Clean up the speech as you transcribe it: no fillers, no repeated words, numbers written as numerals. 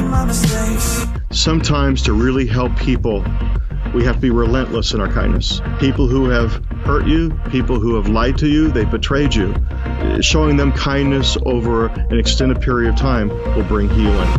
my mistakes. Sometimes to really help people, we have to be relentless in our kindness. People who have hurt you, people who have lied to you, they betrayed you. Showing them kindness over an extended period of time will bring healing.